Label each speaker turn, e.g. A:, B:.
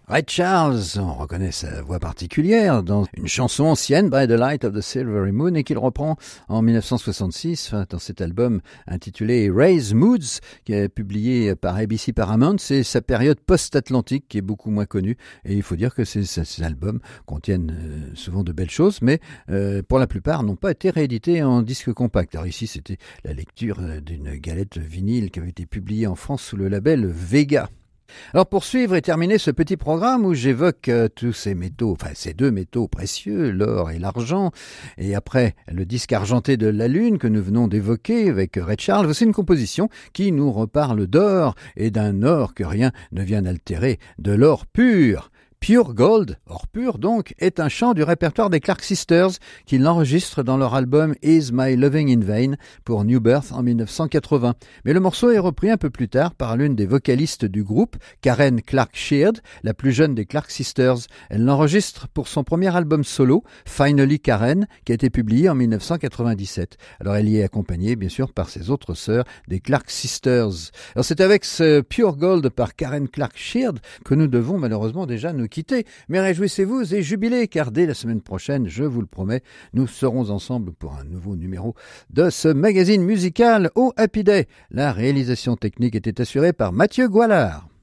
A: Ray Charles, on reconnaît sa voix particulière dans une chanson ancienne, By the Light of the Silvery Moon, et qu'il reprend en 1966 dans cet album intitulé Ray's Moods, qui est publié par ABC Paramount. C'est sa période post-atlantique qui est beaucoup moins connue, et il faut dire que ces albums contiennent souvent de belles choses, mais pour la plupart n'ont pas été réédités en disque compact. Alors ici, c'était la lecture d'une galette vinyle qui avait été publiée en France sous le label Vega. Alors pour suivre et terminer ce petit programme où j'évoque tous ces métaux, enfin ces deux métaux précieux, l'or et l'argent, et après le disque argenté de la Lune que nous venons d'évoquer avec Ray Charles, voici une composition qui nous reparle d'or et d'un or que rien ne vient altérer, de l'or pur. Pure Gold, or pur donc, est un chant du répertoire des Clark Sisters qui l'enregistrent dans leur album Is My Loving in Vain pour New Birth en 1980. Mais le morceau est repris un peu plus tard par l'une des vocalistes du groupe, Karen Clark Sheard, la plus jeune des Clark Sisters. Elle l'enregistre pour son premier album solo, Finally Karen, qui a été publié en 1997. Alors elle y est accompagnée bien sûr par ses autres sœurs des Clark Sisters. Alors c'est avec ce Pure Gold par Karen Clark Sheard que nous devons malheureusement déjà nous quitter, mais réjouissez-vous et jubilez, car dès la semaine prochaine, je vous le promets, nous serons ensemble pour un nouveau numéro de ce magazine musical au Happy Day. La réalisation technique était assurée par Mathieu Goualard.